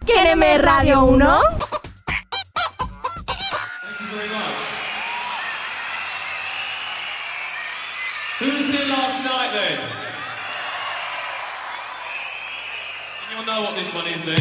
¿Quiéreme Radio 1? Thank you very much. Who was here last night then? And you'll know what this one is then.